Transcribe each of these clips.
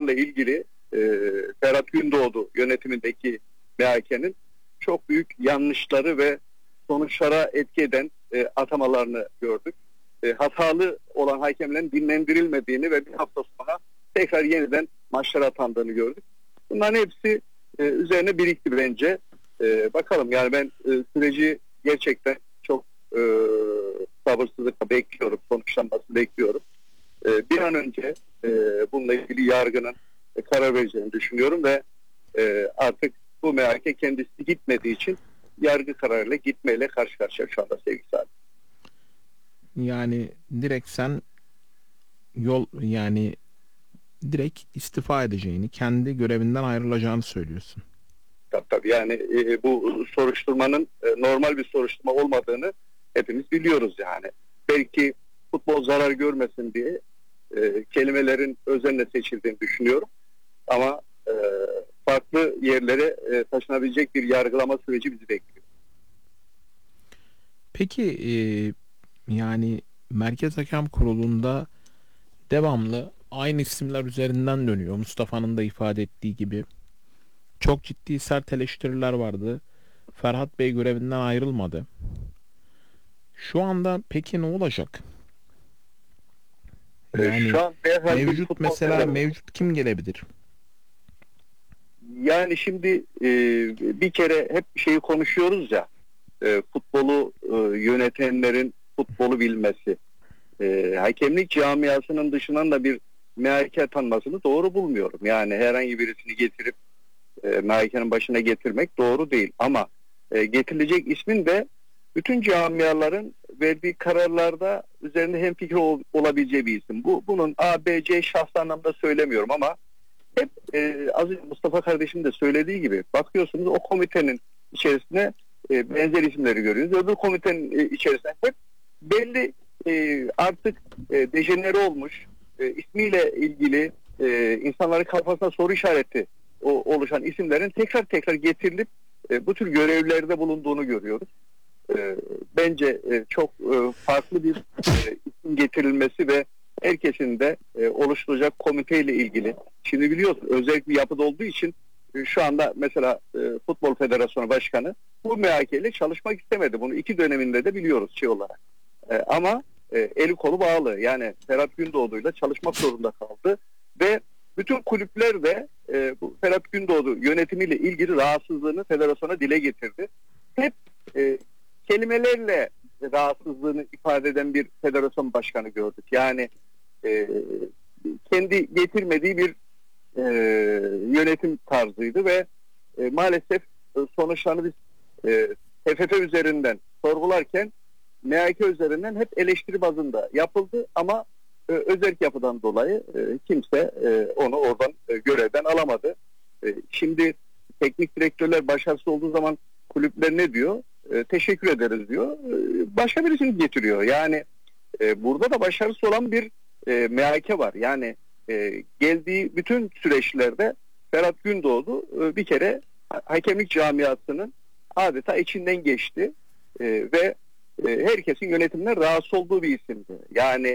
kararla ilgili Ferhat Gündoğdu yönetimindeki MHK'nin çok büyük yanlışları ve sonuçlara etki eden atamalarını gördük. Hatalı olan hakemlerin dinlendirilmediğini ve bir hafta sonra tekrar yeniden maçlara atandığını gördük. Bunların hepsi üzerine birikti bence. Bakalım yani ben süreci gerçekten çok sabırsızlıkla bekliyorum. Sonuçlanmasını bekliyorum. Bir an önce bununla ilgili yargının karar vereceğini düşünüyorum ve artık bu MHK kendisi gitmediği için yargı kararıyla gitmeyle karşı karşıya şu anda sevgili Salih. Yani direkt sen direkt istifa edeceğini, kendi görevinden ayrılacağını söylüyorsun. Tabii yani bu soruşturmanın normal bir soruşturma olmadığını hepimiz biliyoruz yani. Belki futbol zarar görmesin diye kelimelerin özenle seçildiğini düşünüyorum. Ama farklı yerlere taşınabilecek bir yargılama süreci bizi bekliyor. Peki yani Merkez Hakem Kurulu'nda devamlı aynı isimler üzerinden dönüyor. Mustafa'nın da ifade ettiği gibi. Çok ciddi sert eleştiriler vardı. Ferhat Bey görevinden ayrılmadı. Şu anda peki ne olacak? Yani Şu an mevcut kim gelebilir? Yani şimdi bir kere hep şeyi konuşuyoruz ya, futbolu yönetenlerin futbolu bilmesi. Hakemlik camiasının dışından da bir MHK tanınmasını doğru bulmuyorum. Yani herhangi birisini getirip MHK'nin başına getirmek doğru değil. Ama getirilecek ismin de bütün camiaların verdiği kararlarda üzerinde hemfikir olabileceği bir isim. Bunun A, B, C şahs anlamda söylemiyorum ama hep az önce Mustafa kardeşim de söylediği gibi bakıyorsunuz o komitenin içerisine benzer isimleri görüyoruz. Öbür komitenin içerisinde hep belli artık dejenere olmuş ismiyle ilgili insanların kafasına soru işareti oluşan isimlerin tekrar tekrar getirilip bu tür görevlerde bulunduğunu görüyoruz. Bence çok farklı bir isim getirilmesi ve herkesin de oluşturacak komiteyle ilgili. Şimdi biliyorsun özel bir yapıda olduğu için şu anda mesela Futbol Federasyonu Başkanı bu MHK ile çalışmak istemedi. Bunu 2 döneminde de biliyoruz şey olarak. Ama eli kolu bağlı. Yani Ferhat Gündoğdu'yla çalışmak zorunda kaldı ve bütün kulüpler de bu Ferhat Gündoğdu yönetimiyle ilgili rahatsızlığını federasyona dile getirdi. Hep kelimelerle rahatsızlığını ifade eden bir federasyon başkanı gördük. Yani kendi getirmediği bir yönetim tarzıydı ve maalesef sonuçlarını biz TFF üzerinden sorgularken MHK üzerinden hep eleştiri bazında yapıldı ama özerk yapıdan dolayı kimse onu oradan görevden alamadı. Şimdi teknik direktörler başarısız olduğu zaman kulüpler ne diyor? Teşekkür ederiz diyor. Başka birisini getiriyor. Yani burada da başarısız olan bir MHK var. Yani geldiği bütün süreçlerde Ferhat Gündoğdu bir kere hakemlik camiasının adeta içinden geçti ve herkesin yönetimden rahatsız olduğu bir isimdi. Yani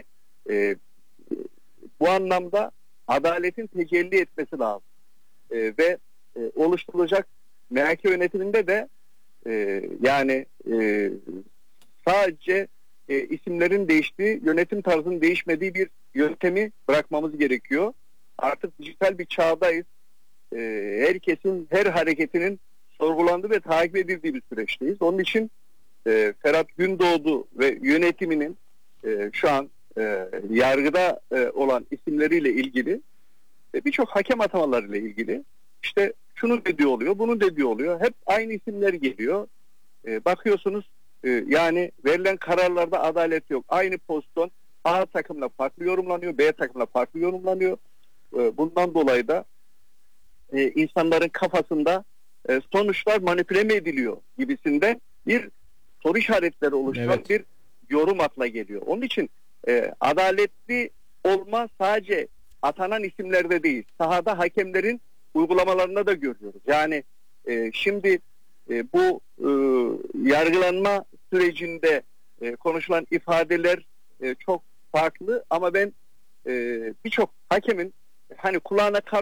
bu anlamda adaletin tecelli etmesi lazım. Ve oluşturulacak MHK yönetiminde de yani sadece isimlerin değiştiği, yönetim tarzının değişmediği bir yöntemi bırakmamız gerekiyor. Artık dijital bir çağdayız. Herkesin her hareketinin sorgulandığı ve takip edildiği bir süreçteyiz. Onun için Ferhat Gündoğdu ve yönetiminin şu an yargıda olan isimleriyle ilgili birçok hakem atamalarıyla ilgili işte şunu dediği oluyor, bunu dediği oluyor. Hep aynı isimler geliyor. Bakıyorsunuz yani verilen kararlarda adalet yok. Aynı pozisyon A takımla farklı yorumlanıyor, B takımla farklı yorumlanıyor. Bundan dolayı da insanların kafasında sonuçlar manipüle mi ediliyor gibisinde bir soru işaretleri oluşturan bir yorum akla geliyor. Onun için adaletli olma sadece atanan isimlerde değil, sahada hakemlerin uygulamalarında da görüyoruz. Yani şimdi bu yargılanma sürecinde konuşulan ifadeler çok farklı ama ben birçok hakemin hani kulağına